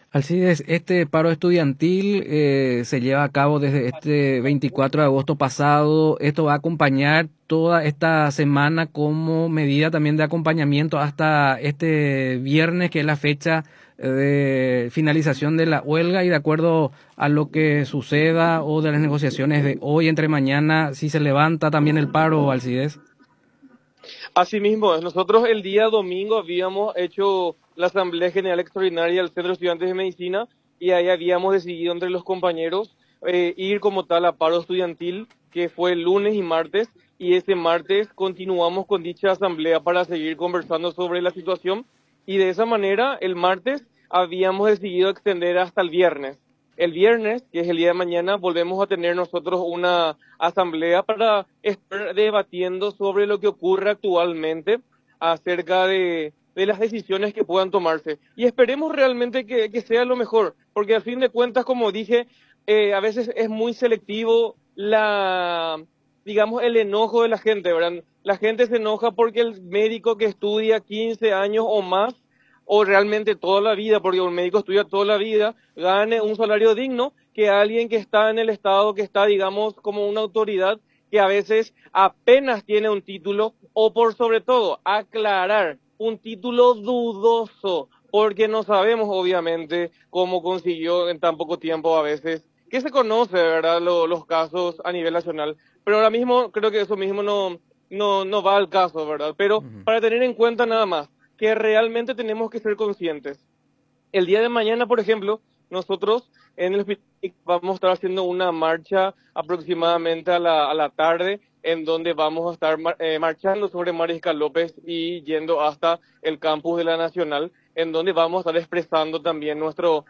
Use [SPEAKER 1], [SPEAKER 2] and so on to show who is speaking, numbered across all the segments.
[SPEAKER 1] Alcides, este paro estudiantil se lleva a cabo desde este 24 de agosto pasado. Esto va a acompañar toda esta semana como medida también de acompañamiento hasta este viernes, que es la fecha de finalización de la huelga, y de acuerdo a lo que suceda o de las negociaciones de hoy entre mañana, si se levanta también el paro, Alcides.
[SPEAKER 2] Asimismo, nosotros el día domingo habíamos hecho la Asamblea General Extraordinaria del Centro de Estudiantes de Medicina y ahí habíamos decidido entre los compañeros ir como tal a paro estudiantil, que fue el lunes y martes, y ese martes continuamos con dicha asamblea para seguir conversando sobre la situación, y de esa manera el martes habíamos decidido extender hasta el viernes. El viernes, que es el día de mañana, volvemos a tener nosotros una asamblea para estar debatiendo sobre lo que ocurre actualmente acerca de las decisiones que puedan tomarse. Y esperemos realmente que sea lo mejor, porque al fin de cuentas, como dije, a veces es muy selectivo digamos, el enojo de la gente, ¿verdad? La gente se enoja porque el médico que estudia 15 años o más, o realmente toda la vida, porque un médico estudia toda la vida, gane un salario digno, que alguien que está en el Estado, que está, digamos, como una autoridad, que a veces apenas tiene un título, o por sobre todo, aclarar, un título dudoso, porque no sabemos, obviamente, cómo consiguió en tan poco tiempo a veces, que se conoce, ¿verdad?, los casos a nivel nacional. Pero ahora mismo creo que eso mismo no va al caso, ¿verdad? Pero para tener en cuenta nada más, que realmente tenemos que ser conscientes. El día de mañana, por ejemplo, nosotros en el hospital vamos a estar haciendo una marcha aproximadamente a la tarde, en donde vamos a estar marchando sobre Mariscal López y yendo hasta el campus de la Nacional, en donde vamos a estar expresando también nuestro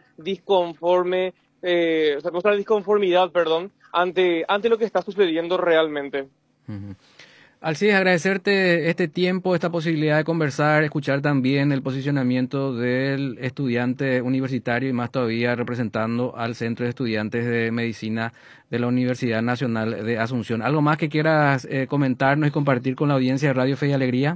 [SPEAKER 2] nuestra disconformidad, perdón, ante lo que está sucediendo realmente.
[SPEAKER 1] Ujú. Alcides, agradecerte este tiempo, esta posibilidad de conversar, escuchar también el posicionamiento del estudiante universitario y más todavía representando al Centro de Estudiantes de Medicina de la Universidad Nacional de Asunción. ¿Algo más que quieras comentarnos y compartir con la audiencia de Radio Fe y Alegría?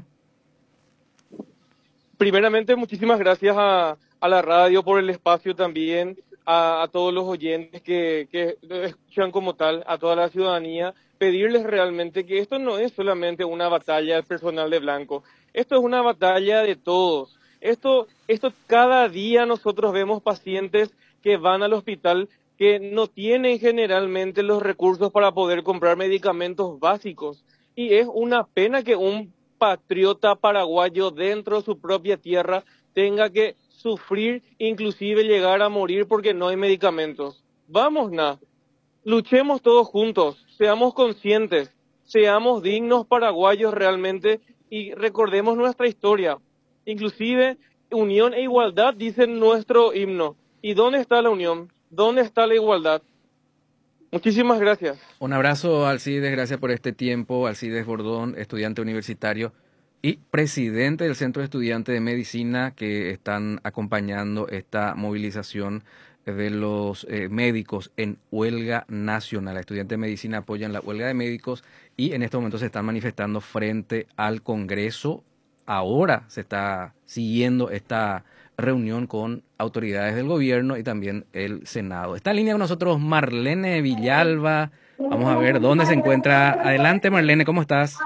[SPEAKER 2] Primeramente, muchísimas gracias a la radio por el espacio también, a todos los oyentes que escuchan como tal, a toda la ciudadanía, pedirles realmente que esto no es solamente una batalla del personal de blanco, esto es una batalla de todos. Esto cada día nosotros vemos pacientes que van al hospital que no tienen generalmente los recursos para poder comprar medicamentos básicos. Y es una pena que un patriota paraguayo dentro de su propia tierra tenga que sufrir, inclusive llegar a morir porque no hay medicamentos. Vamos, luchemos todos juntos, seamos conscientes, seamos dignos paraguayos realmente y recordemos nuestra historia. Inclusive, unión e igualdad dice nuestro himno. ¿Y dónde está la unión? ¿Dónde está la igualdad? Muchísimas gracias.
[SPEAKER 1] Un abrazo, Alcides, gracias por este tiempo. Alcides Bordón, estudiante universitario y presidente del Centro de Estudiantes de Medicina, que están acompañando esta movilización de los médicos en huelga nacional. Estudiantes de Medicina apoyan la huelga de médicos y en este momento se están manifestando frente al Congreso. Ahora se está siguiendo esta reunión con autoridades del gobierno y también el Senado. Está en línea con nosotros Marlene Villalba. Vamos a ver dónde se encuentra. Adelante, Marlene, ¿cómo estás?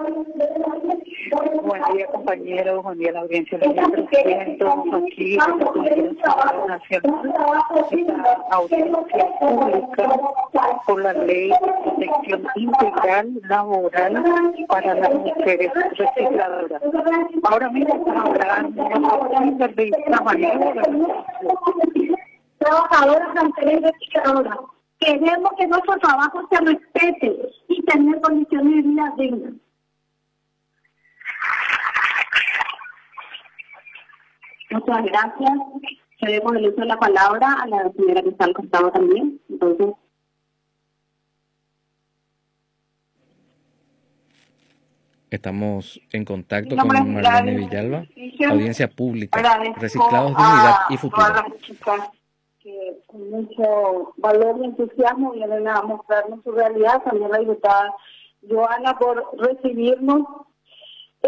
[SPEAKER 3] Buen día, compañeros. Buen día a la audiencia. Les presento aquí en la Conferencia Nacional esta audiencia pública por la Ley de Protección Integral Laboral para las mujeres recicladoras. Ahora mismo estamos hablando de esta manera.
[SPEAKER 4] Trabajadoras mujeres recicladoras. Queremos que nuestro trabajo se respete y tener condiciones de vida dignas. Muchas gracias. Cedemos el uso de la palabra a la señora que está al costado también. Entonces,
[SPEAKER 1] estamos en contacto con Marlene Villalba, audiencia pública, reciclados,
[SPEAKER 4] dignidad
[SPEAKER 1] dignidad y futuro.
[SPEAKER 4] A todas las chicas que con mucho valor y entusiasmo vienen a mostrarnos su realidad, también la diputada Joana por recibirnos.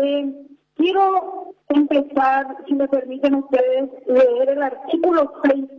[SPEAKER 4] Quiero empezar, si me permiten ustedes, leer el artículo 6